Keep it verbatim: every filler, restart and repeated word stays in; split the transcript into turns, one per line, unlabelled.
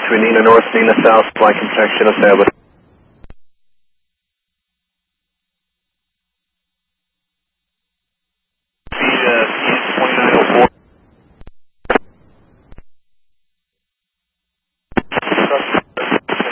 between Nina North, Nina South, flight contact, Kilo established.